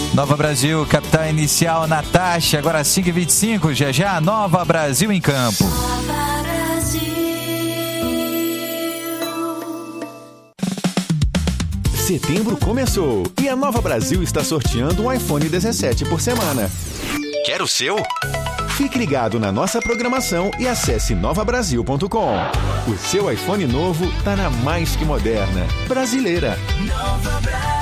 Nova Brasil, capital inicial, Natasha, agora 5h25, já, Nova Brasil em campo. Setembro começou e a Nova Brasil está sorteando um iPhone 17 por semana. Quer o seu? Fique ligado na nossa programação e acesse novabrasil.com. O seu iPhone novo tá na mais que moderna, brasileira. Nova Brasil.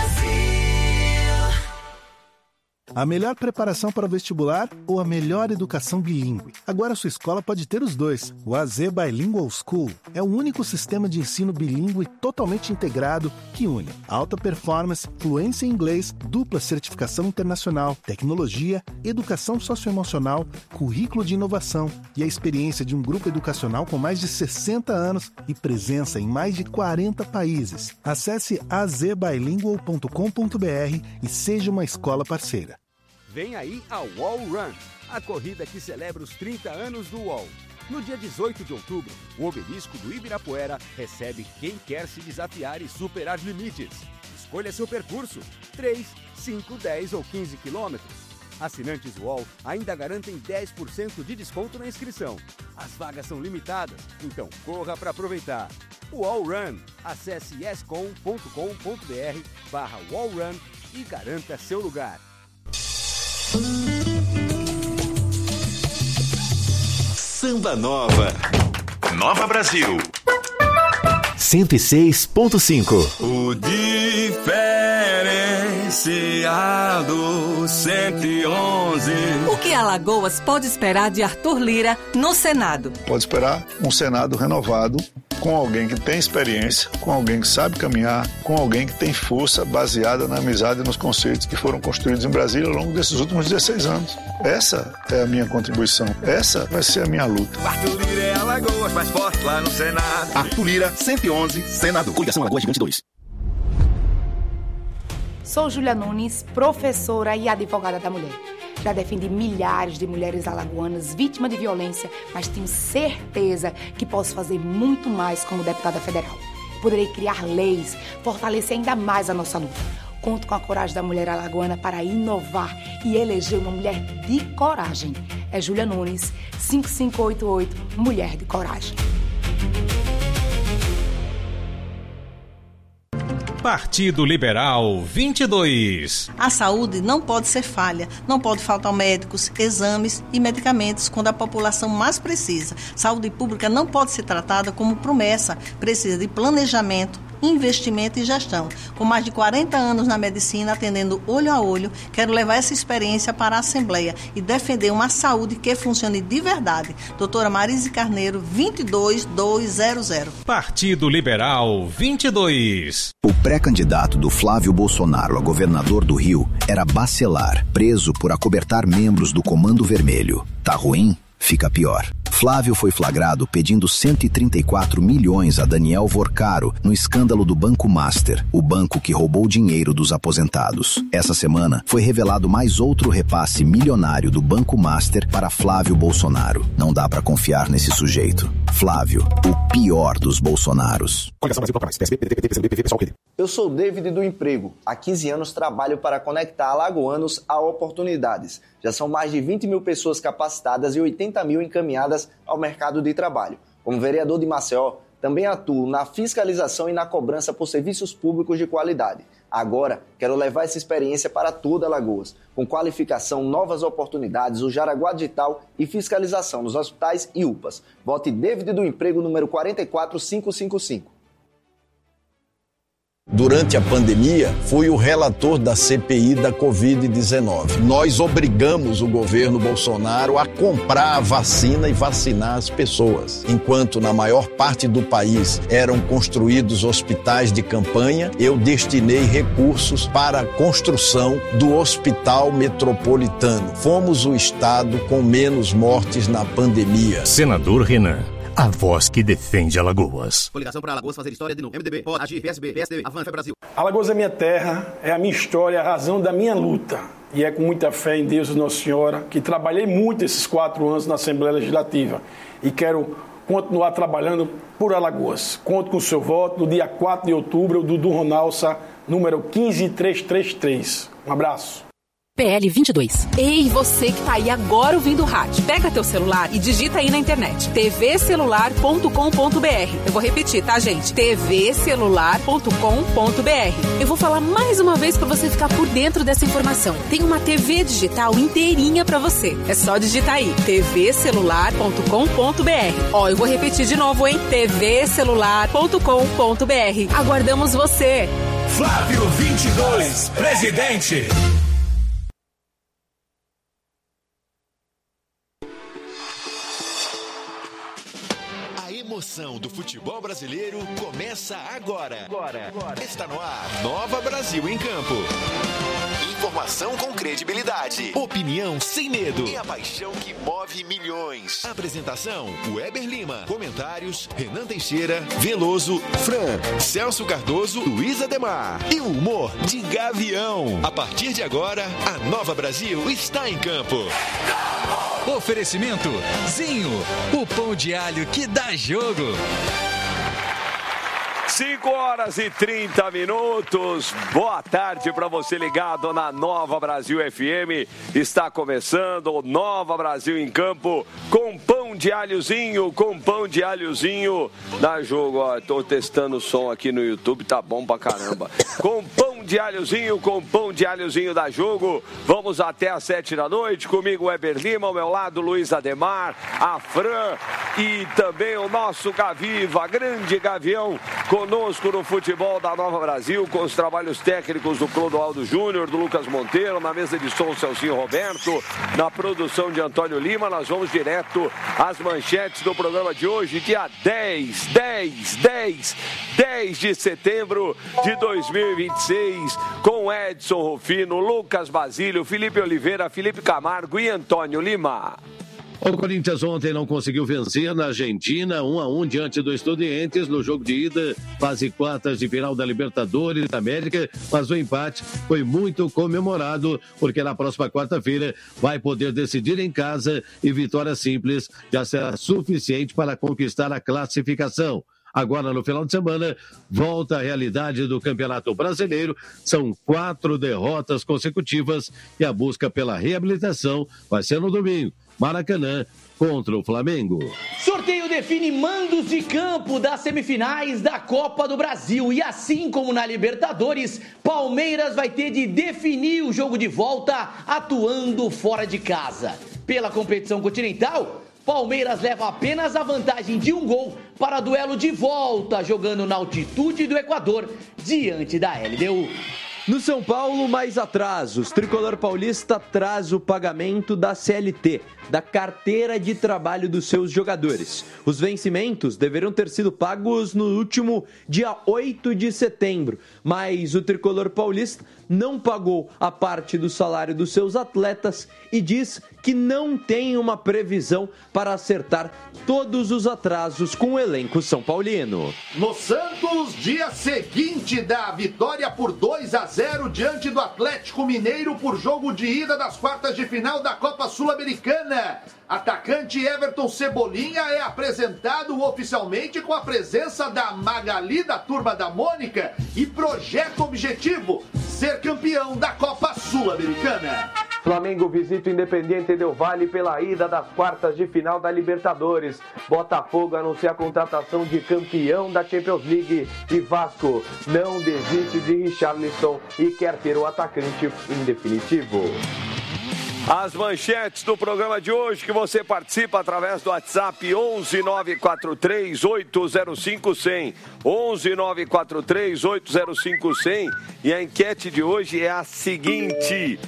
A melhor preparação para o vestibular ou a melhor educação bilíngue? Agora sua escola pode ter os dois. O AZ Bilingual School é o único sistema de ensino bilíngue totalmente integrado que une alta performance, fluência em inglês, dupla certificação internacional, tecnologia, educação socioemocional, currículo de inovação e a experiência de um grupo educacional com mais de 60 anos e presença em mais de 40 países. Acesse azbilingual.com.br e seja uma escola parceira. Vem aí a Wall Run, a corrida que celebra os 30 anos do UOL. No dia 18 de outubro, o obelisco do Ibirapuera recebe quem quer se desafiar e superar limites. Escolha seu percurso, 3, 5, 10 ou 15 quilômetros. Assinantes UOL ainda garantem 10% de desconto na inscrição. As vagas são limitadas, então corra para aproveitar. UOL Run, acesse escom.com.br/wallrun e garanta seu lugar. Samba Nova. Nova Brasil. 106.5. O diferenciado 111. O que Alagoas pode esperar de Arthur Lira no Senado? Pode esperar um Senado renovado, com alguém que tem experiência, com alguém que sabe caminhar, com alguém que tem força baseada na amizade e nos conceitos que foram construídos em Brasília ao longo desses últimos 16 anos. Essa é a minha contribuição. Essa vai ser a minha luta. Arthur Lira é Alagoas, mais forte lá no Senado. Arthur Lira, 111, Senador. Coligação Alagoas Gigante 2. Sou Júlia Nunes, professora e advogada da mulher. Já defendi milhares de mulheres alagoanas vítimas de violência, mas tenho certeza que posso fazer muito mais como deputada federal. Poderei criar leis, fortalecer ainda mais a nossa luta. Conto com a coragem da mulher alagoana para inovar e eleger uma mulher de coragem. É Júlia Nunes, 5588, Mulher de Coragem. Partido Liberal 22. A saúde não pode ser falha, não pode faltar médicos, exames e medicamentos quando a população mais precisa. Saúde pública não pode ser tratada como promessa, precisa de planejamento, investimento e gestão. Com mais de 40 anos na medicina, atendendo olho a olho, quero levar essa experiência para a Assembleia e defender uma saúde que funcione de verdade. Doutora Marise Carneiro, 22200. Partido Liberal 22. O pré-candidato do Flávio Bolsonaro a governador do Rio era Bacelar, preso por acobertar membros do Comando Vermelho. Tá ruim? Fica pior. Flávio foi flagrado pedindo 134 milhões a Daniel Vorcaro no escândalo do Banco Master, o banco que roubou dinheiro dos aposentados. Essa semana foi revelado mais outro repasse milionário do Banco Master para Flávio Bolsonaro. Não dá pra confiar nesse sujeito. Flávio, o pior dos Bolsonaros. Eu sou David do Emprego. Há 15 anos trabalho para conectar alagoanos a oportunidades. Já são mais de 20 mil pessoas capacitadas e 80 mil encaminhadas ao mercado de trabalho. Como vereador de Maceió, também atuo na fiscalização e na cobrança por serviços públicos de qualidade. Agora, quero levar essa experiência para toda Alagoas, com qualificação, novas oportunidades, o Jaraguá Digital e fiscalização nos hospitais e UPAs. Vote David do Emprego, número 44555. Durante a pandemia, fui o relator da CPI da Covid-19. Nós obrigamos o governo Bolsonaro a comprar a vacina e vacinar as pessoas. Enquanto na maior parte do país eram construídos hospitais de campanha, eu destinei recursos para a construção do Hospital Metropolitano. Fomos o estado com menos mortes na pandemia. Senador Renan, a voz que defende Alagoas. Coligação para Alagoas fazer história de novo. MDB, pode agir, PSB, PSDB, Avan, Fé Brasil. Alagoas é minha terra, é a minha história, a razão da minha luta. E é com muita fé em Deus e Nossa Senhora que trabalhei muito esses 4 anos na Assembleia Legislativa. E quero continuar trabalhando por Alagoas. Conto com o seu voto no dia 4 de outubro, Dudu Ronalça, número 15333. Um abraço. PL 22. Ei, você que tá aí agora ouvindo o rádio. Pega teu celular e digita aí na internet. tvcelular.com.br. Eu vou repetir, tá, gente? tvcelular.com.br. Eu vou falar mais uma vez pra você ficar por dentro dessa informação. Tem uma TV digital inteirinha pra você. É só digitar aí. tvcelular.com.br. Ó, eu vou repetir de novo, hein? tvcelular.com.br. Aguardamos você. Flávio 22, presidente. A emoção do futebol brasileiro começa agora. Está no ar, Nova Brasil em Campo. Informação com credibilidade, opinião sem medo e a paixão que move milhões. Apresentação, Weber Lima. Comentários, Renan Teixeira, Veloso, Fran, Celso Cardoso, Luiz Ademar. E o humor de Gavião. A partir de agora, a Nova Brasil está em campo. Oferecimento Zinho, o pão de alho que dá jogo. 5h30. Boa tarde para você ligado na Nova Brasil FM. Está começando o Nova Brasil em Campo com pão de alhozinho, Dá jogo, ó. Tô testando o som aqui no YouTube, tá bom pra caramba. Com pão de alhozinho dá jogo. Vamos até às 7 da noite. Comigo, Weber Lima, ao meu lado, Luiz Ademar, a Fran e também o nosso Gaviva, grande Gavião, conosco no futebol da Nova Brasil, com os trabalhos técnicos do Clodoaldo Júnior, do Lucas Monteiro, na mesa de som, Celcinho Roberto, na produção de Antônio Lima. Nós vamos direto às manchetes do programa de hoje, dia 10 de setembro de 2026, com Edson Rufino, Lucas Basílio, Felipe Oliveira, Felipe Camargo e Antônio Lima. O Corinthians ontem não conseguiu vencer na Argentina, 1-1 diante do Estudiantes no jogo de ida, fase quartas de final da Libertadores da América, mas o empate foi muito comemorado, porque na próxima quarta-feira vai poder decidir em casa e vitória simples já será suficiente para conquistar a classificação. Agora, no final de semana, volta à realidade do Campeonato Brasileiro. São 4 derrotas consecutivas e a busca pela reabilitação vai ser no domingo. Maracanã contra o Flamengo. Sorteio define mandos de campo das semifinais da Copa do Brasil. E assim como na Libertadores, Palmeiras vai ter de definir o jogo de volta atuando fora de casa. Pela competição continental, Palmeiras leva apenas a vantagem de 1 gol para duelo de volta, jogando na altitude do Equador, diante da LDU. No São Paulo, mais atrasos. Tricolor paulista traz o pagamento da CLT, da carteira de trabalho dos seus jogadores. Os vencimentos deverão ter sido pagos no último dia 8 de setembro, mas o tricolor paulista não pagou a parte do salário dos seus atletas e diz que não tem uma previsão para acertar todos os atrasos com o elenco são paulino. No Santos, dia seguinte da vitória por 2-0 diante do Atlético Mineiro por jogo de ida das quartas de final da Copa Sul-Americana. Atacante Everton Cebolinha é apresentado oficialmente com a presença da Magali, da Turma da Mônica, e projeta o objetivo, ser campeão da Copa Sul-Americana. Flamengo visita o Independiente Del Valle pela ida das quartas de final da Libertadores. Botafogo anuncia a contratação de campeão da Champions League. E Vasco não desiste de Richarlison e quer ter o atacante em definitivo. As manchetes do programa de hoje que você participa através do WhatsApp 11 943 805 100. 11 943 805 100. E a enquete de hoje é a seguinte.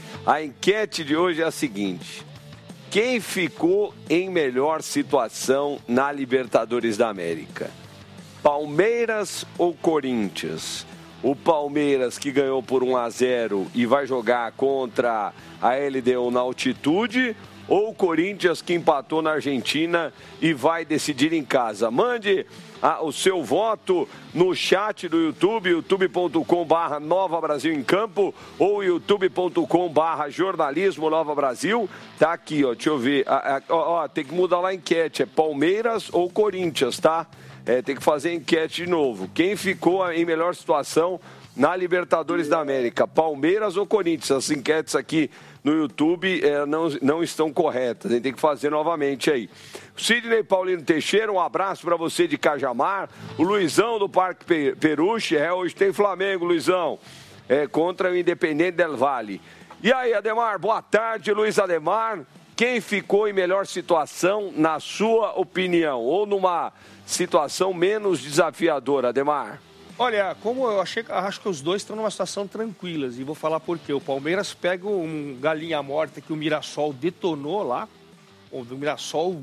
Quem ficou em melhor situação na Libertadores da América? Palmeiras ou Corinthians? O Palmeiras que ganhou por 1-0 e vai jogar contra a LDU na altitude, ou o Corinthians que empatou na Argentina e vai decidir em casa? Mande o seu voto no chat do YouTube, youtube.com/Nova Brasil em Campo ou youtube.com/Jornalismo Nova Brasil. Tá aqui, ó, deixa eu ver. Tem que mudar lá a enquete, é Palmeiras ou Corinthians, tá? Tem que fazer a enquete de novo. Quem ficou em melhor situação na Libertadores da América, Palmeiras ou Corinthians? As enquetes aqui no YouTube não estão corretas, a gente tem que fazer novamente aí. Sidney Paulino Teixeira, um abraço para você de Cajamar. O Luizão do Parque Peruche, hoje tem Flamengo, Luizão, contra o Independente del Valle. E aí, Ademar, boa tarde, Luiz Ademar. Quem ficou em melhor situação, na sua opinião? Ou numa situação menos desafiadora, Ademar? Olha, como eu acho que os dois estão numa situação tranquila. E vou falar por quê. O Palmeiras pega um galinha morta que o Mirassol detonou lá. O Mirassol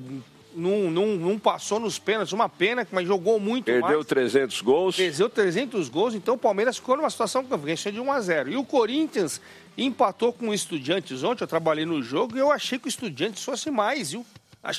não passou nos pênaltis. Uma pena, mas jogou muito mais. Perdeu 300 gols. Perdeu 300 gols. Então o Palmeiras ficou numa situação que venceu de 1-0. E o Corinthians empatou com o Estudiantes ontem. Eu trabalhei no jogo e eu achei que o Estudiantes fosse mais, viu?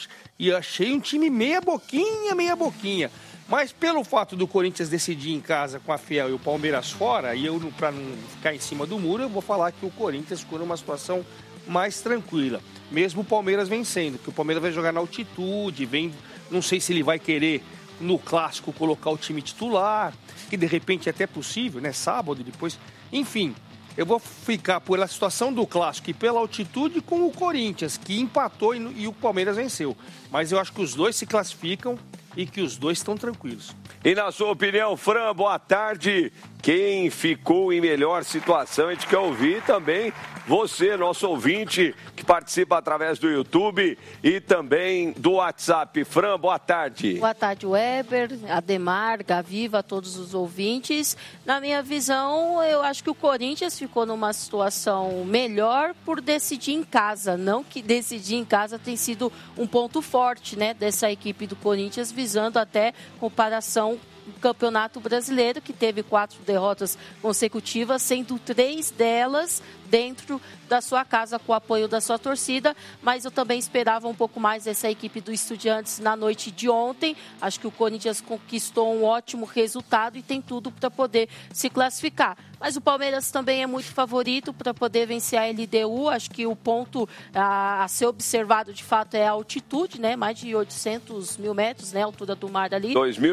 E achei um time meia boquinha. Mas pelo fato do Corinthians decidir em casa com a Fiel e o Palmeiras fora, e eu, para não ficar em cima do muro, eu vou falar que o Corinthians ficou numa situação mais tranquila. Mesmo o Palmeiras vencendo, porque o Palmeiras vai jogar na altitude, não sei se ele vai querer, no Clássico, colocar o time titular, que de repente é até possível, né? Sábado, depois... Enfim, eu vou ficar pela situação do Clássico e pela altitude com o Corinthians, que empatou e o Palmeiras venceu. Mas eu acho que os dois se classificam e que os dois estão tranquilos. E na sua opinião, Fran, boa tarde. Quem ficou em melhor situação? A gente quer ouvir também você, nosso ouvinte, que participa através do YouTube e também do WhatsApp. Fran, boa tarde. Boa tarde, Weber, Ademar, Gaviva, todos os ouvintes. Na minha visão, eu acho que o Corinthians ficou numa situação melhor por decidir em casa. Não que decidir em casa tem sido um ponto forte, né, dessa equipe do Corinthians, visando até comparação o Campeonato Brasileiro, que teve 4 derrotas consecutivas, sendo 3 delas dentro da sua casa, com o apoio da sua torcida, mas eu também esperava um pouco mais dessa equipe do Estudiantes na noite de ontem. Acho que o Corinthians conquistou um ótimo resultado e tem tudo para poder se classificar. Mas o Palmeiras também é muito favorito para poder vencer a LDU. Acho que o ponto a ser observado, de fato, é a altitude, né? Mais de 800 mil metros, né? A altura do mar ali.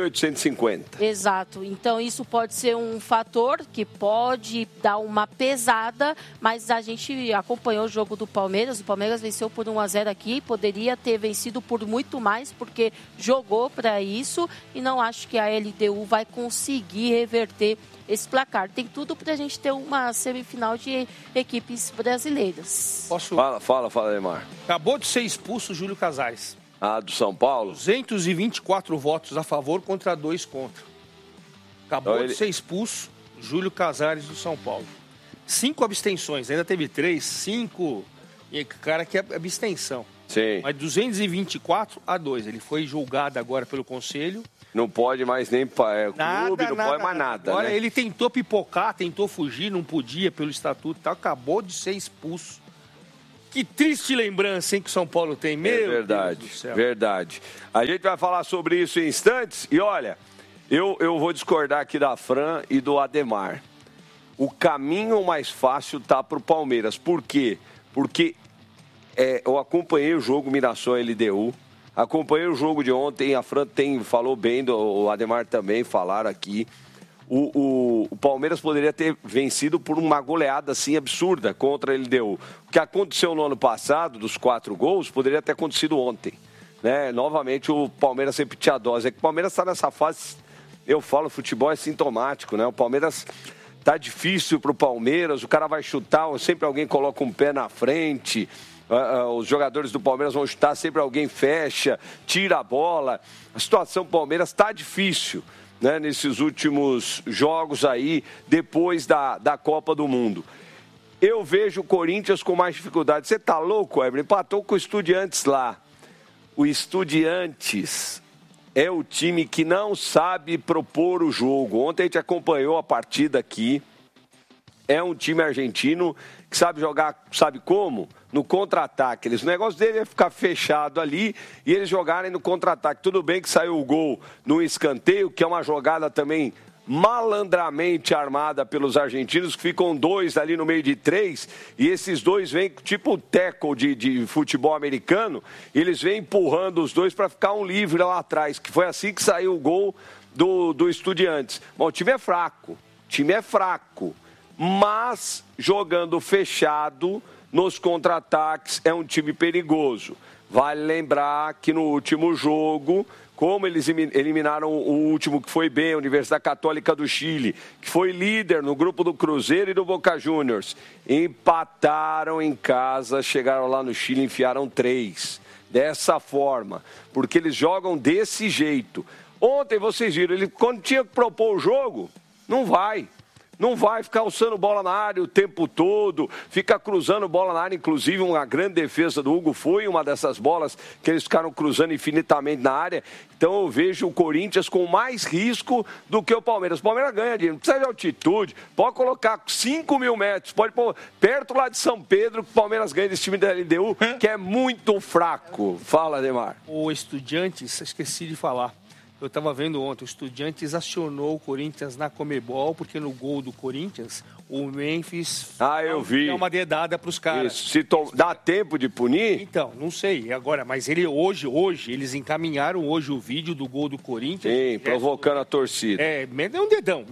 2.850. Exato. Então, isso pode ser um fator que pode dar uma pesada, mas a gente acompanhou o jogo do Palmeiras. O Palmeiras venceu por 1-0 aqui. Poderia ter vencido por muito mais, porque jogou para isso. E não acho que a LDU vai conseguir reverter esse placar. Tem tudo para a gente ter uma semifinal de equipes brasileiras. Posso? Fala, Neymar. Acabou de ser expulso o Júlio Casares. Do São Paulo? 224 votos a favor contra 2 contra. Acabou então de ser expulso Júlio Casares do São Paulo. 5 abstenções, ainda teve 3, 5, e cara que é abstenção. Sim. Mas 224-2. Ele foi julgado agora pelo Conselho. Não pode mais nem clube, não pode mais nada. Agora né? Ele tentou pipocar, tentou fugir, não podia pelo estatuto e tal, acabou de ser expulso. Que triste lembrança, hein, que o São Paulo tem, meu verdade, Deus do céu. Verdade. A gente vai falar sobre isso em instantes e olha, eu vou discordar aqui da Fran e do Ademar. O caminho mais fácil tá pro Palmeiras. Por quê? Porque eu acompanhei o jogo Mirassol LDU, acompanhei o jogo de ontem, a Fran falou bem, o Ademar também falaram aqui. O Palmeiras poderia ter vencido por uma goleada assim absurda contra a LDU. O que aconteceu no ano passado, dos 4 gols, poderia ter acontecido ontem. Né? Novamente o Palmeiras repetir a dose. É que o Palmeiras está nessa fase, eu falo, futebol é sintomático, né? O Palmeiras tá difícil pro Palmeiras, o cara vai chutar, sempre alguém coloca um pé na frente. Os jogadores do Palmeiras vão chutar, sempre alguém fecha, tira a bola. A situação do Palmeiras está difícil, né, nesses últimos jogos aí, depois da Copa do Mundo. Eu vejo o Corinthians com mais dificuldade. Você tá louco, Eber? Empatou com o Estudiantes lá. O Estudiantes é o time que não sabe propor o jogo. Ontem a gente acompanhou a partida aqui. É um time argentino que sabe jogar, sabe como? No contra-ataque. O negócio dele é ficar fechado ali e eles jogarem no contra-ataque. Tudo bem que saiu o gol no escanteio, que é uma jogada também malandramente armada pelos argentinos, que ficam 2 ali no meio de 3, e esses 2 vêm tipo tackle de futebol americano, e eles vêm empurrando os 2 para ficar um livre lá atrás, que foi assim que saiu o gol do Estudiantes. Bom, o time é fraco. O time é fraco, mas jogando fechado nos contra-ataques é um time perigoso. Vale lembrar que no último jogo, como eles eliminaram o último que foi bem, a Universidade Católica do Chile, que foi líder no grupo do Cruzeiro e do Boca Juniors, empataram em casa, chegaram lá no Chile e enfiaram 3. Dessa forma, porque eles jogam desse jeito. Ontem vocês viram, ele quando tinha que propor o jogo, não vai ficar alçando bola na área o tempo todo, fica cruzando bola na área, inclusive uma grande defesa do Hugo foi uma dessas bolas que eles ficaram cruzando infinitamente na área. Então eu vejo o Corinthians com mais risco do que o Palmeiras. O Palmeiras ganha dinheiro, não precisa de altitude, pode colocar 5 mil metros, pode pôr perto lá de São Pedro, que o Palmeiras ganha desse time da LDU, que é muito fraco. Fala, Ademar. O Estudiantes, esqueci de falar. Eu estava vendo ontem, o Estudiantes acionou o Corinthians na Comebol, porque no gol do Corinthians, o Memphis eu vi. dá uma dedada para os caras. Isso. Se dá tempo de punir? Então, não sei agora, mas ele hoje, eles encaminharam hoje o vídeo do gol do Corinthians. Sim, provocando a torcida. Meteu um dedão.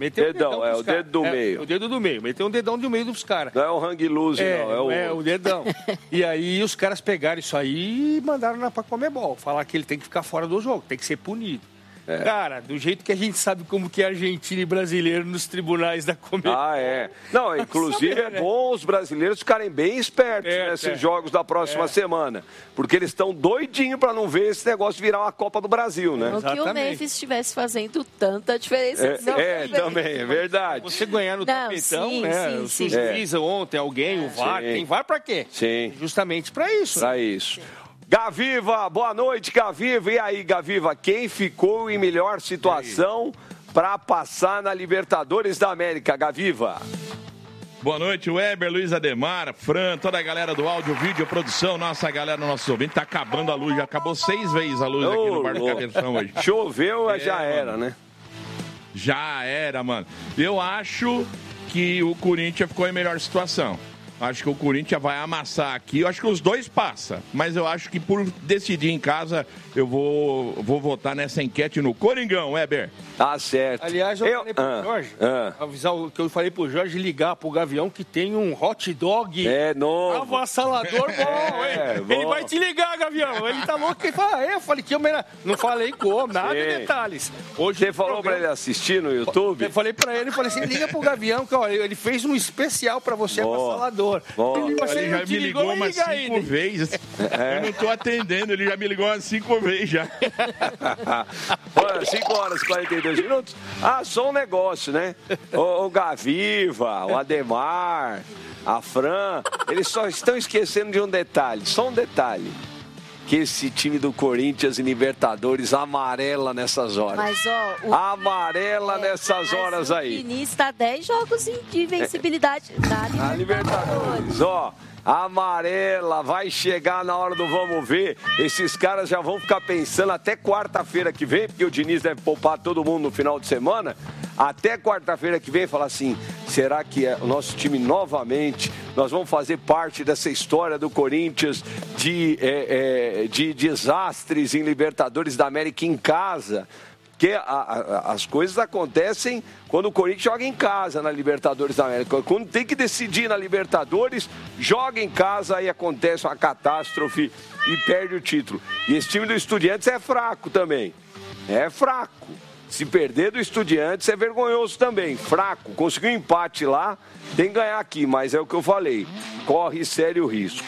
O dedo do meio. O dedo do meio, meteu um dedão do meio dos caras. Não é o hang loose, não, é o dedão. E aí os caras pegaram isso aí e mandaram pra Comebol, falar que ele tem que ficar fora do jogo, tem que ser punido. Cara, do jeito que a gente sabe como que é argentino e brasileiro nos tribunais da Comebol. Não, inclusive é bom os brasileiros ficarem bem espertos nesses jogos da próxima semana. Porque eles estão doidinhos para não ver esse negócio virar uma Copa do Brasil, né? Não que o Memphis estivesse fazendo tanta diferença. Também, é verdade. Você ganhar no tapetão, né? O juiz ontem, alguém, o VAR, tem VAR para quê? Sim. Justamente para isso. Para isso. Gaviva, boa noite, Gaviva. E aí, Gaviva, quem ficou em melhor situação para passar na Libertadores da América, Gaviva? Boa noite, Weber, Luiz Ademar, Fran, toda a galera do áudio, vídeo, produção, nossa galera, nossos ouvintes, tá acabando a luz, já acabou 6 vezes a luz aqui no Bar do Cabeção hoje. Choveu, já era, né? Já era, mano. Eu acho que o Corinthians ficou em melhor situação. Acho que o Corinthians vai amassar aqui. Eu acho que os dois passam. Mas eu acho que por decidir em casa, eu vou votar nessa enquete no Coringão, Weber. Tá certo. Aliás, eu falei pro Jorge, avisar o que eu falei pro Jorge ligar pro Gavião que tem um hot dog novo. Avassalador bom, Ele vai te ligar, Gavião. Ele tá louco. Ele fala, eu falei que eu não falei como, nada de detalhes. Hoje você falou pra ele assistir no YouTube? Eu falei pra ele, falei assim, liga pro Gavião, que olha, ele fez um especial pra você, avassalador. Ele já me ligou umas 5 vezes. Eu não tô atendendo, ele já me ligou umas 5 vezes já. Olha, 5 horas e 42 minutos. Só um negócio, né? O Gaviva, o Ademar, a Fran, eles só estão esquecendo de um detalhe, só um detalhe. Que esse time do Corinthians e Libertadores amarela nessas horas. Mas, amarela nessas horas aí. O Vinícius está 10 jogos de invencibilidade na Libertadores. Amarela, vai chegar na hora do vamos ver. Esses caras já vão ficar pensando até quarta-feira que vem, porque o Diniz deve poupar todo mundo no final de semana. Até quarta-feira que vem, falar assim, será que o nosso time novamente, nós vamos fazer parte dessa história do Corinthians de desastres em Libertadores da América em casa? Porque as coisas acontecem quando o Corinthians joga em casa na Libertadores da América. Quando tem que decidir na Libertadores, joga em casa, aí acontece uma catástrofe e perde o título. E esse time do Estudiantes é fraco também. É fraco. Se perder do Estudiantes é vergonhoso também. Fraco. Conseguiu um empate lá, tem que ganhar aqui, mas é o que eu falei. Corre sério risco.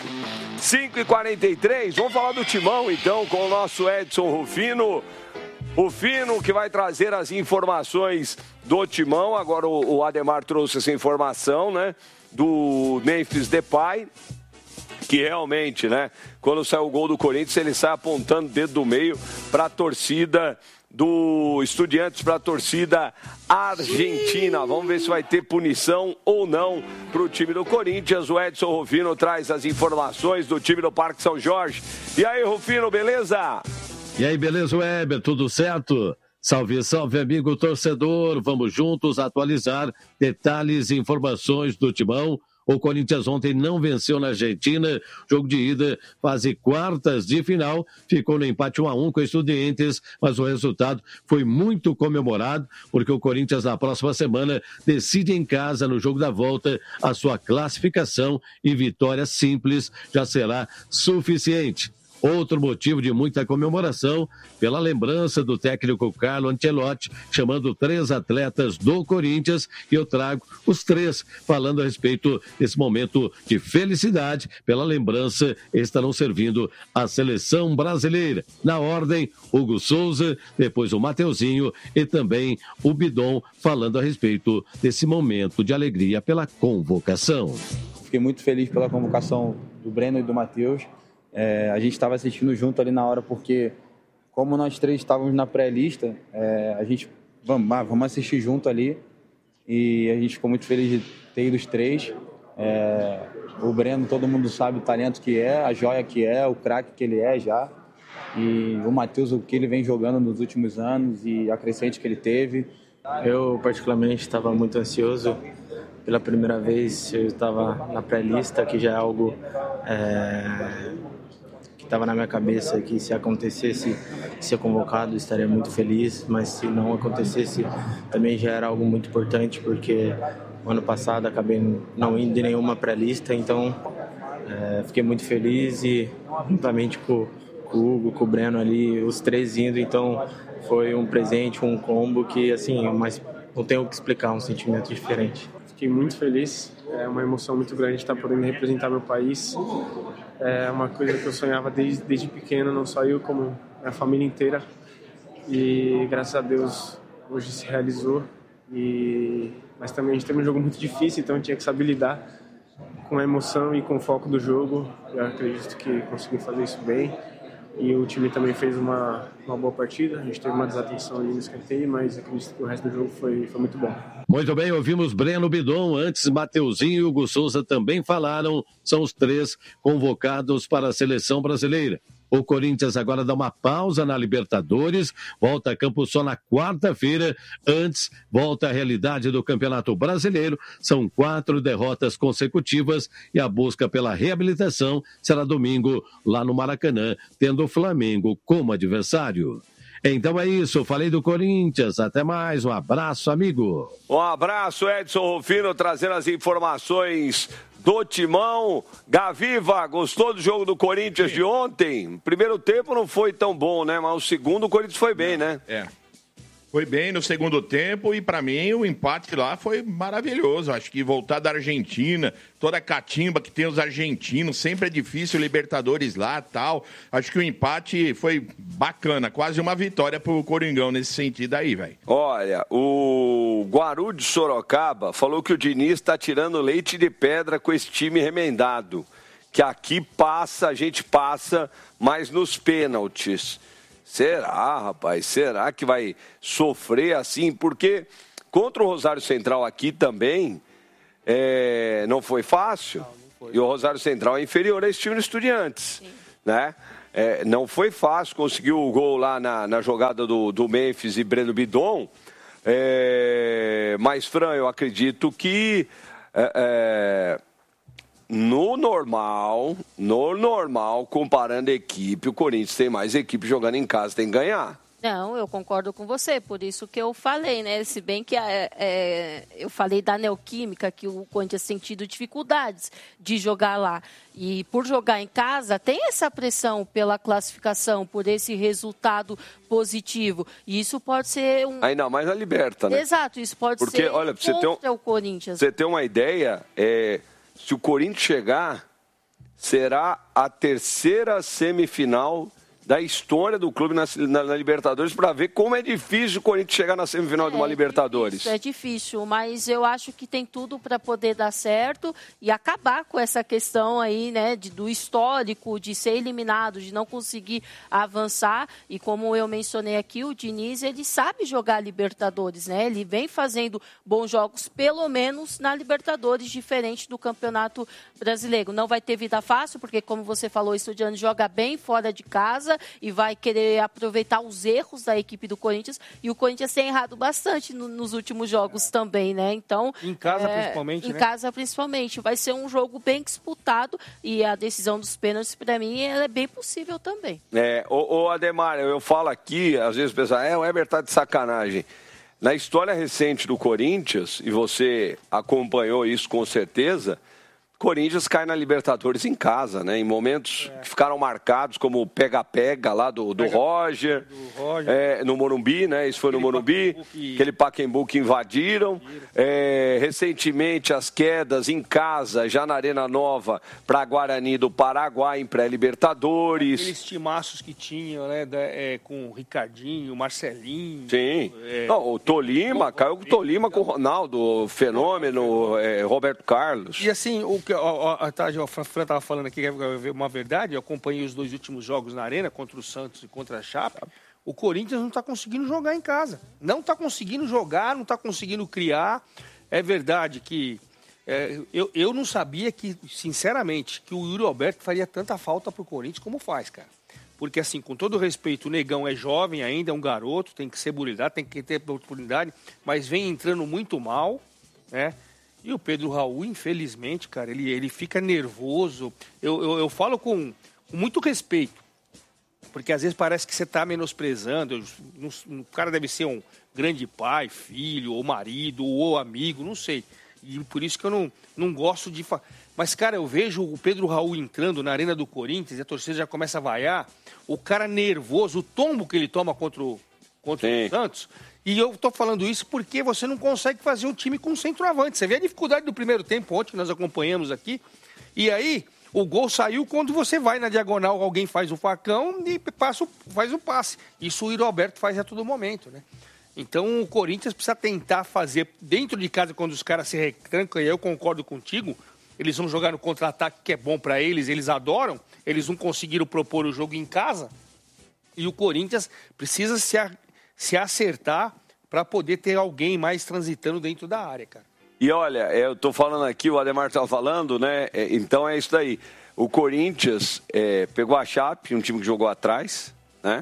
5h43, vamos falar do Timão então com o nosso Edson Rufino. O Fino que vai trazer as informações do Timão. Agora o Ademar trouxe essa informação, né? Do Memphis Depay. Que realmente, né? Quando sai o gol do Corinthians, ele sai apontando o dedo do meio para a torcida do Estudiantes, para a torcida argentina. Vamos ver se vai ter punição ou não para o time do Corinthians. O Edson Rufino traz as informações do time do Parque São Jorge. E aí, Rufino, beleza? E aí, beleza, Weber? Tudo certo? Salve, salve, amigo torcedor. Vamos juntos atualizar detalhes e informações do Timão. O Corinthians ontem não venceu na Argentina, jogo de ida, fase quartas de final, ficou no empate 1-1 com o Estudiantes, mas o resultado foi muito comemorado, porque o Corinthians na próxima semana decide em casa, no jogo da volta, a sua classificação e vitória simples já será suficiente. Outro motivo de muita comemoração pela lembrança do técnico Carlo Ancelotti, chamando 3 atletas do Corinthians, e eu trago os 3 falando a respeito desse momento de felicidade pela lembrança, estarão servindo a seleção brasileira. Na ordem, Hugo Souza, depois o Mateuzinho e também o Bidon, falando a respeito desse momento de alegria pela convocação. Fiquei muito feliz pela convocação do Breno e do Matheus. A gente estava assistindo junto ali na hora, porque como nós 3 estávamos na pré-lista, a gente, vamos assistir junto ali, e a gente ficou muito feliz de ter ido os 3. O Breno, todo mundo sabe o talento que é, a joia que é, o craque que ele é já, e o Matheus, o que ele vem jogando nos últimos anos e a crescente que ele teve. Eu particularmente estava muito ansioso. Pela primeira vez eu estava na pré-lista, que já é algo que estava na minha cabeça, que se acontecesse ser convocado estaria muito feliz, mas se não acontecesse também já era algo muito importante, porque no ano passado acabei não indo em nenhuma pré-lista, então fiquei muito feliz, e juntamente com o Hugo, com o Breno ali, os 3 indo, então foi um presente, um combo que assim, mas não tenho o que explicar, um sentimento diferente. Fiquei muito feliz, é uma emoção muito grande estar podendo representar meu país. É uma coisa que eu sonhava desde pequeno, não só eu, como a família inteira. E graças a Deus hoje se realizou. Mas também a gente teve um jogo muito difícil, então tinha que saber lidar com a emoção e com o foco do jogo. Eu acredito que consegui fazer isso bem. E o time também fez uma boa partida. A gente teve uma desatenção ali no escanteio, mas acredito que o resto do jogo foi muito bom. Muito bem, ouvimos Breno Bidon, antes Mateuzinho e Hugo Souza também falaram, são os 3 convocados para a seleção brasileira. O Corinthians agora dá uma pausa na Libertadores, volta a campo só na quarta-feira, antes volta à realidade do Campeonato Brasileiro, são 4 derrotas consecutivas e a busca pela reabilitação será domingo lá no Maracanã, tendo o Flamengo como adversário. Então é isso, falei do Corinthians, até mais, um abraço, amigo. Um abraço, Edson Rufino, trazendo as informações do Timão. Gaviva, gostou do jogo do Corinthians de ontem? Primeiro tempo não foi tão bom, né? Mas o segundo o Corinthians foi bem, né? Foi bem no segundo tempo e, para mim, o empate lá foi maravilhoso. Acho que voltar da Argentina, toda a catimba que tem os argentinos, sempre é difícil, Libertadores lá e tal. Acho que o empate foi bacana, quase uma vitória pro Coringão nesse sentido aí, velho. Olha, o Guarú de Sorocaba falou que o Diniz está tirando leite de pedra com esse time remendado. Que aqui passa, a gente passa, mas nos pênaltis. Será, rapaz? Será que vai sofrer assim? Porque contra o Rosário Central aqui também não foi fácil. Não foi. E o Rosário Central é inferior a esse time do Estudiantes, né? Não foi fácil, conseguiu o gol lá na jogada do Memphis e Breno Bidon. Mas, Fran, eu acredito que no normal, comparando a equipe, o Corinthians tem mais equipe jogando em casa, tem que ganhar. Não, eu concordo com você, por isso que eu falei, né? Se bem que eu falei da Neoquímica, que o Corinthians tem tido dificuldades de jogar lá. E por jogar em casa, tem essa pressão pela classificação, por esse resultado positivo. E isso pode ser um... Ainda mais na Liberta, né? Exato, isso pode porque, ser olha, contra o Corinthians. Pra você ter uma ideia, se o Corinthians chegar, será a 3ª semifinal da história do clube na Libertadores, para ver como é difícil o Corinthians chegar na semifinal de uma Libertadores. É difícil, mas eu acho que tem tudo para poder dar certo e acabar com essa questão aí, né, do histórico, de ser eliminado, de não conseguir avançar. E como eu mencionei aqui, o Diniz, ele sabe jogar Libertadores, né? Ele vem fazendo bons jogos, pelo menos na Libertadores, diferente do Campeonato Brasileiro. Não vai ter vida fácil, porque como você falou, o Estudiantes joga bem fora de casa. casa e vai querer aproveitar os erros da equipe do Corinthians. E o Corinthians tem errado bastante nos últimos jogos também, né? Então, em casa principalmente, em casa principalmente. Vai ser um jogo bem disputado e a decisão dos pênaltis, para mim, ela é bem possível também. Ô Ademar, eu falo aqui, às vezes o pessoal, o Eber tá de sacanagem. Na história recente do Corinthians, e você acompanhou isso com certeza, Corinthians cai na Libertadores em casa, né? Em momentos que ficaram marcados, como o pega-pega lá do Roger, no Morumbi, né? Isso foi no Morumbi, aquele Pacaembu que invadiram. Recentemente, as quedas em casa, já na Arena Nova, para Guarani do Paraguai, em pré-Libertadores. Aqueles timaços que tinham, né? Com o Ricardinho, o Marcelinho. Sim. Não, o Tolima, caiu com o Tolima, com o Ronaldo, o Fenômeno, Roberto Carlos. E assim, o Fran estava falando aqui, que é uma verdade, eu acompanhei os 2 últimos jogos na Arena, contra o Santos e contra a Chape. O Corinthians não está conseguindo jogar em casa. Não está conseguindo jogar, não está conseguindo criar. É verdade que eu não sabia que, sinceramente, que o Yuri Alberto faria tanta falta para o Corinthians como faz, cara. Porque, assim, com todo respeito, o Negão é jovem ainda, é um garoto, tem que ser burilado, tem que ter oportunidade, mas vem entrando muito mal, né? E o Pedro Raul, infelizmente, cara, ele fica nervoso. Eu falo com muito respeito, porque às vezes parece que você está menosprezando. O cara deve ser um grande pai, filho, ou marido, ou amigo, não sei. E por isso que eu não gosto de... Mas, cara, eu vejo o Pedro Raul entrando na Arena do Corinthians e a torcida já começa a vaiar. O cara nervoso, o tombo que ele toma contra o Santos... E eu tô falando isso porque você não consegue fazer um time com centroavante. Você vê a dificuldade do primeiro tempo ontem, que nós acompanhamos aqui. E aí, o gol saiu quando você vai na diagonal, alguém faz o facão e faz o passe. Isso o Yuri Alberto faz a todo momento, né? Então, o Corinthians precisa tentar fazer dentro de casa, quando os caras se retrancam, e eu concordo contigo, eles vão jogar no contra-ataque, que é bom para eles adoram, eles não conseguiram propor o jogo em casa. E o Corinthians precisa se acertar para poder ter alguém mais transitando dentro da área, cara. E olha, eu tô falando aqui, o Ademar estava falando, né? Então é isso daí. O Corinthians pegou a Chape, um time que jogou atrás, né?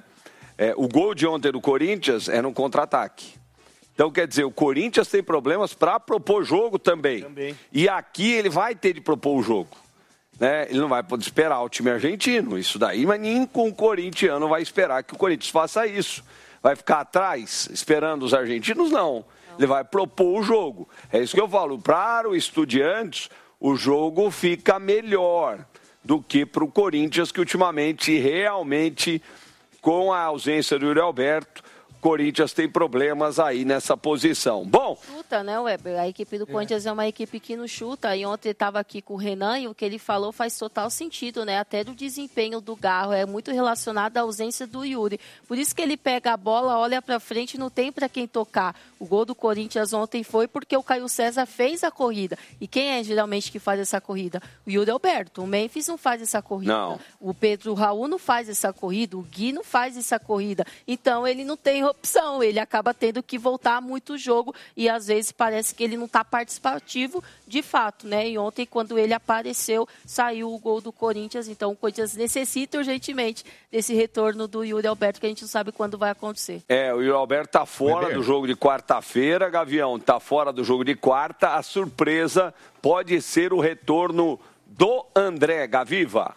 O gol de ontem do Corinthians é no contra-ataque. Então, quer dizer, o Corinthians tem problemas para propor jogo também. E aqui ele vai ter de propor o jogo. Né? Ele não vai poder esperar o time argentino, isso daí, mas nem com o corintiano vai esperar que o Corinthians faça isso. Vai ficar atrás esperando os argentinos? Não. Ele vai propor o jogo. É isso que eu falo. Para o Estudiantes, o jogo fica melhor do que para o Corinthians, que ultimamente, realmente, com a ausência do Yuri Alberto, o Corinthians tem problemas aí nessa posição. Bom... Chuta, né, Weber? A equipe do Corinthians é uma equipe que não chuta. E ontem estava aqui com o Renan e o que ele falou faz total sentido, né? Até do desempenho do Garro. É muito relacionado à ausência do Yuri. Por isso que ele pega a bola, olha para frente e não tem para quem tocar. O gol do Corinthians ontem foi porque o Caio César fez a corrida. E quem é geralmente que faz essa corrida? O Yuri Alberto. O Memphis não faz essa corrida. Não. O Pedro Raul não faz essa corrida. O Gui não faz essa corrida. Então ele não tem opção. Ele acaba tendo que voltar muito o jogo e às vezes parece que ele não está participativo de fato, né? E ontem, quando ele apareceu, saiu o gol do Corinthians. Então o Corinthians necessita urgentemente desse retorno do Yuri Alberto, que a gente não sabe quando vai acontecer. O Yuri Alberto está fora do jogo de quarta-feira, Gavião. Está fora do jogo de quarta. A surpresa pode ser o retorno do André Gaviva.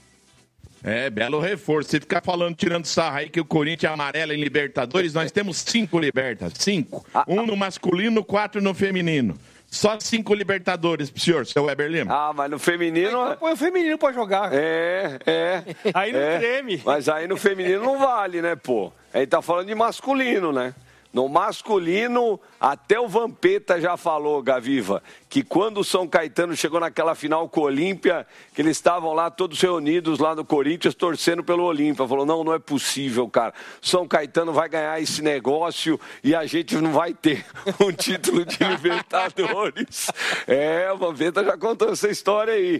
Belo reforço. Você ficar falando, tirando sarro aí que o Corinthians é amarelo em Libertadores, nós temos 5 Libertas. 5. Um no masculino, 4 no feminino. Só 5 Libertadores pro senhor, seu Weber Lima. Mas no feminino... Então põe o feminino pra jogar. Aí não treme. Mas aí no feminino não vale, né, pô? Aí tá falando de masculino, né? No masculino, até o Vampeta já falou, Gaviva, que quando o São Caetano chegou naquela final com o Olímpia, que eles estavam lá todos reunidos lá no Corinthians, torcendo pelo Olímpia. Falou, não é possível, cara. São Caetano vai ganhar esse negócio e a gente não vai ter um título de Libertadores. O Vampeta já contou essa história aí.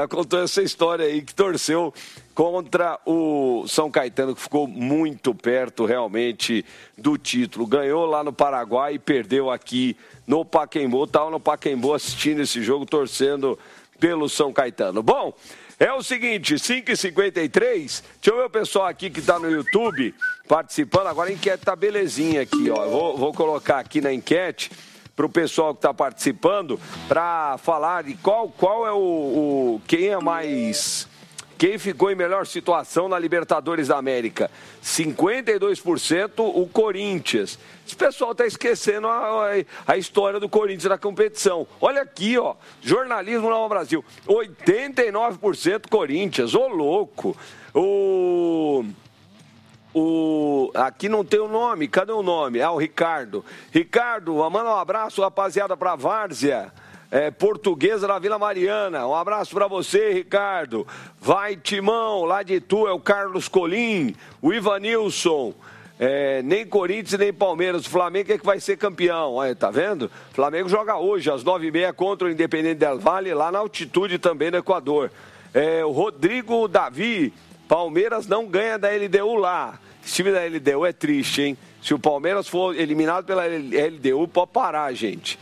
Que torceu contra o São Caetano, que ficou muito perto realmente do título. Ganhou lá no Paraguai e perdeu aqui no Pacaembu. Estava no Pacaembu assistindo esse jogo, torcendo pelo São Caetano. Bom, é o seguinte, 5h53, deixa eu ver o pessoal aqui que está no YouTube participando. Agora a enquete tá belezinha aqui, ó. Vou colocar aqui na enquete para o pessoal que está participando para falar de qual é quem é mais... Quem ficou em melhor situação na Libertadores da América? 52% o Corinthians. Esse pessoal está esquecendo a história do Corinthians na competição. Olha aqui, ó, jornalismo Nova Brasil. 89% Corinthians, ô louco. Aqui não tem o nome, cadê o nome? O Ricardo. Ricardo, manda um abraço, rapaziada, para a Várzea. Portuguesa da Vila Mariana. Um abraço para você, Ricardo. Vai, Timão, lá de Itu, é o Carlos Colim, o Ivanilson. Nem Corinthians, nem Palmeiras. O Flamengo é que vai ser campeão. Olha, tá vendo? O Flamengo joga hoje, às 9h30, contra o Independente del Valle, lá na altitude também do Equador. O Rodrigo Davi, Palmeiras não ganha da LDU lá. Esse time da LDU é triste, hein? Se o Palmeiras for eliminado pela LDU, pode parar, gente.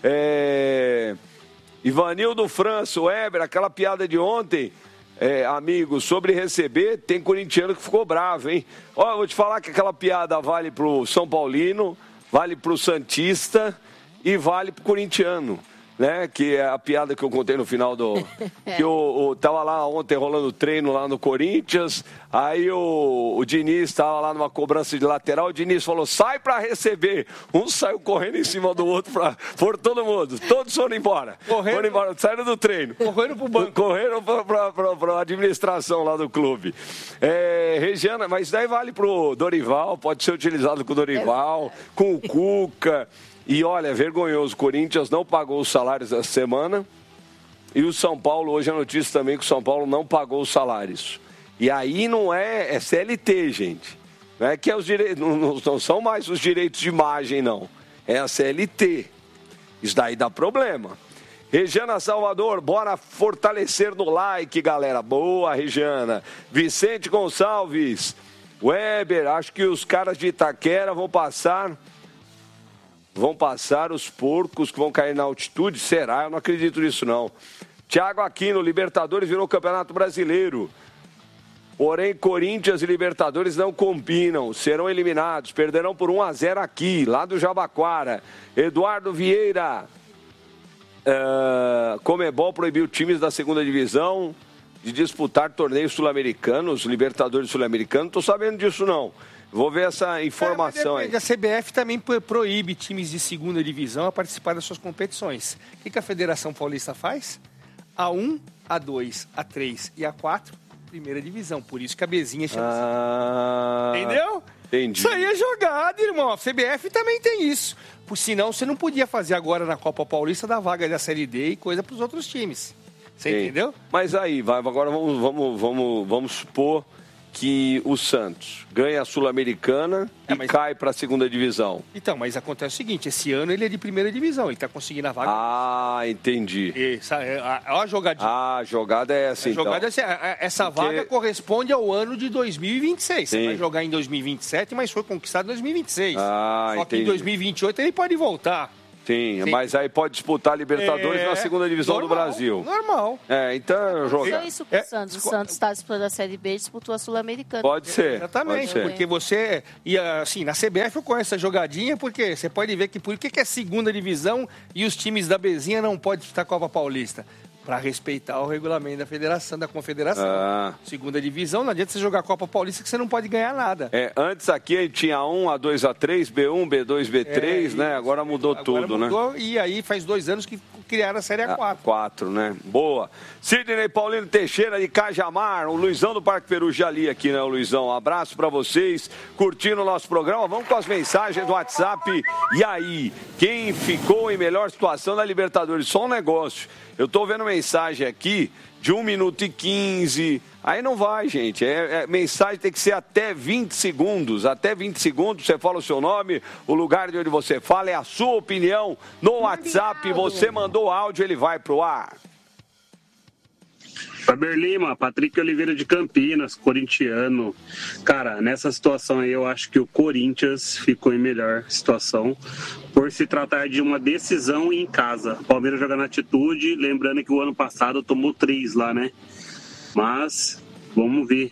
Ivanildo França, o Weber, aquela piada de ontem, amigo, sobre receber, tem corintiano que ficou bravo, hein? Ó, eu vou te falar que aquela piada vale pro São Paulino, vale pro Santista e vale pro corintiano, né? Que é a piada que eu contei no final do... que tava lá ontem rolando treino lá no Corinthians, aí o Diniz tava lá numa cobrança de lateral, o Diniz falou, sai pra receber. Um saiu correndo em cima do outro, por todo mundo, todos foram embora. Foram embora, saíram do treino. Correram pro banco. Correram pra administração lá do clube. Regiana, mas isso daí vale pro Dorival, pode ser utilizado com o Dorival, com o Cuca. E olha, é vergonhoso, o Corinthians não pagou os salários essa semana e o São Paulo, hoje a notícia também que o São Paulo não pagou os salários. E aí não é CLT, gente. Não é que os direitos, não são mais os direitos de imagem, não. É a CLT. Isso daí dá problema. Regiana Salvador, bora fortalecer no like, galera. Boa, Regiana. Vicente Gonçalves, Weber, acho que os caras de Itaquera vão passar os porcos que vão cair na altitude? Será? Eu não acredito nisso, não. Thiago Aquino, Libertadores virou Campeonato Brasileiro. Porém, Corinthians e Libertadores não combinam. Serão eliminados. Perderão por 1-0 aqui, lá do Jabaquara. Eduardo Vieira. Comebol proibiu times da segunda divisão de disputar torneios sul-americanos, Libertadores sul-americanos. Não estou sabendo disso, não. Vou ver essa informação aí. A CBF também proíbe times de segunda divisão a participar das suas competições. O que a Federação Paulista faz? A1, A2, A3 e A4, primeira divisão. Por isso que a Bezinha chama assim. Entendeu? Entendi. Isso aí é jogada, irmão. A CBF também tem isso. Por senão, você não podia fazer agora na Copa Paulista da vaga da Série D e coisa para os outros times. Você entendeu? Mas aí, agora vamos supor que o Santos ganha a Sul-Americana e cai para a segunda divisão. Então, mas acontece o seguinte, esse ano ele é de primeira divisão, ele está conseguindo a vaga. Entendi. Olha a jogadinha. A jogada é assim, essa vaga corresponde ao ano de 2026. Sim. Você vai jogar em 2027, mas foi conquistado em 2026. Só que em 2028 ele pode voltar. Sim, mas aí pode disputar a Libertadores na segunda divisão do Brasil. Normal. Então jogar. Foi isso com o Santos. O Santos está disputando a Série B e disputou a Sul-Americana. Pode ser. Exatamente. Pode ser. Porque você, assim, na CBF eu conheço essa jogadinha, porque você pode ver que por que é segunda divisão e os times da Bezinha não podem disputar a Copa Paulista? Para respeitar o regulamento da federação, da confederação. Segunda divisão, não adianta você jogar a Copa Paulista que você não pode ganhar nada. Antes aqui tinha A1, A2, A3, B1, B2, B3, né? Agora mudou tudo, né? E aí faz 2 anos que criaram a Série A4. A4, né? Boa. Sidney Paulino Teixeira de Cajamar, o Luizão do Parque Perugia ali aqui, né, o Luizão? Um abraço para vocês, curtindo o nosso programa. Vamos com as mensagens do WhatsApp. E aí, quem ficou em melhor situação na Libertadores? Só um negócio. Eu tô vendo mensagem aqui de 1 minuto e 15. Aí não vai, gente. Mensagem tem que ser até 20 segundos. Até 20 segundos, você fala o seu nome, o lugar de onde você fala, é a sua opinião no WhatsApp. Você mandou o áudio, ele vai pro ar. Faber Lima, Patrick Oliveira de Campinas, corintiano. Cara, nessa situação aí eu acho que o Corinthians ficou em melhor situação. Por por se tratar de uma decisão em casa. O Palmeiras joga na Atitude, lembrando que o ano passado tomou 3 lá, né? Mas, vamos ver.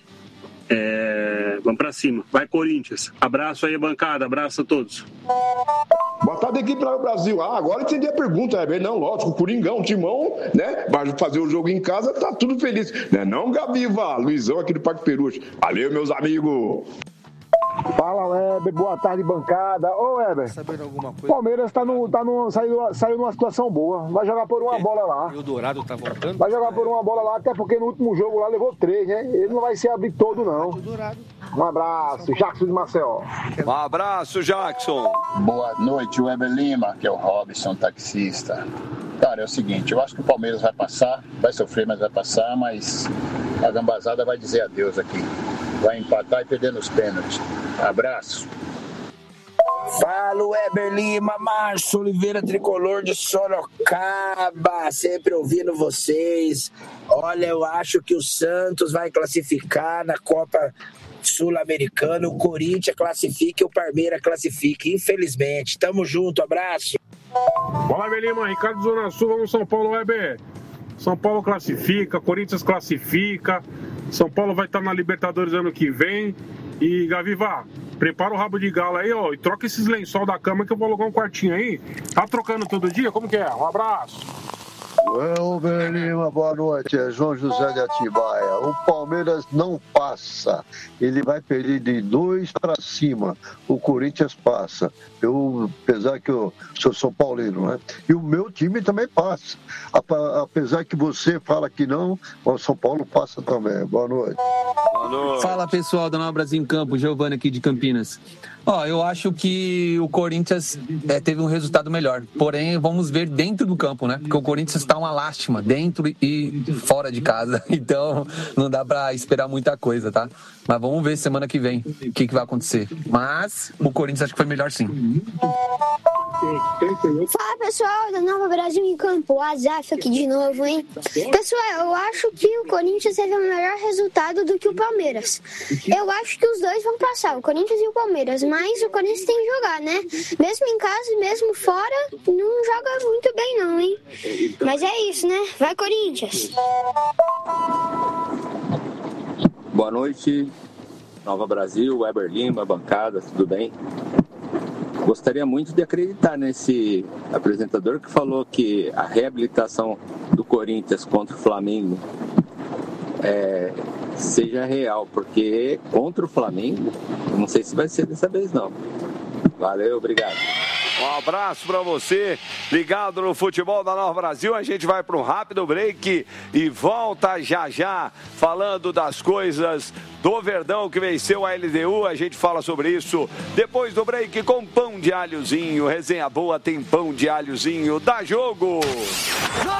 Vamos pra cima. Vai, Corinthians. Abraço aí, bancada. Abraço a todos. Boa tarde, equipe lá no Brasil. Agora entendi a pergunta, Não, lógico, o Coringão, o Timão, né? Vai fazer o jogo em casa, tá tudo feliz. Não, Gaviva, Luizão aqui do Parque Peruche. Valeu, meus amigos. Fala, Weber, boa tarde, bancada. Ô, Weber, sabendo alguma coisa? Palmeiras saiu numa situação boa. Vai jogar por uma bola lá. E o Dourado tá voltando? Vai jogar por uma bola lá, até porque no último jogo lá levou 3, né? Ele não vai se abrir todo, não. Um abraço, Jackson de Maceió. Um abraço, Jackson. Boa noite, Weber Lima, que é o Robson, taxista. Cara, é o seguinte, eu acho que o Palmeiras vai passar, vai sofrer, mas vai passar, mas a gambazada vai dizer adeus aqui. Vai empatar e perder nos pênaltis. Abraço. Fala, Weber Lima, Márcio Oliveira, tricolor de Sorocaba, sempre ouvindo vocês. Olha, eu acho que o Santos vai classificar na Copa Sul-Americana, o Corinthians classifica e o Palmeiras classifica, infelizmente. Tamo junto, abraço. Fala, Weber Lima, Ricardo Zona Sul, vamos São Paulo, Weber. São Paulo classifica, Corinthians classifica, São Paulo vai estar na Libertadores ano que vem. E, Gaviva, prepara o rabo de galo aí, ó, e troca esses lençol da cama que eu vou alugar um quartinho aí. Tá trocando todo dia? Como que é? Um abraço. Weber Lima, boa noite, é João José de Atibaia. O Palmeiras não passa, ele vai perder de 2 para cima, o Corinthians passa. Apesar que eu sou São Paulino, né? E o meu time também passa, apesar que você fala que não, o São Paulo passa também. Boa noite. Boa noite. Fala, pessoal da Nova Brasil em Campo, Giovanni aqui de Campinas. Eu acho que o Corinthians teve um resultado melhor, porém vamos ver dentro do campo, né? Porque o Corinthians está uma lástima, dentro e fora de casa, então não dá para esperar muita coisa, tá? Mas vamos ver semana que vem o que vai acontecer. Mas o Corinthians acho que foi melhor sim. Fala, pessoal da Nova Brasil em Campo, Azaf aqui de novo, hein? Pessoal, eu acho que o Corinthians teve um melhor resultado do que o Palmeiras. Eu acho que os dois vão passar, o Corinthians e o Palmeiras, mas o Corinthians tem que jogar, né? Mesmo em casa e mesmo fora, não joga muito bem não, hein? Mas é isso, né? Vai, Corinthians! Boa noite, Nova Brasil, Weber Lima, bancada, tudo bem? Gostaria muito de acreditar nesse apresentador que falou que a reabilitação do Corinthians contra o Flamengo seja real, porque contra o Flamengo, eu não sei se vai ser dessa vez não. Valeu, obrigado. Um abraço para você, ligado no Futebol da Nova Brasil. A gente vai para um rápido break e volta já já falando das coisas do Verdão que venceu a LDU. A gente fala sobre isso depois do break com Pão de Alhozinho. Resenha boa tem Pão de Alhozinho. Dá jogo!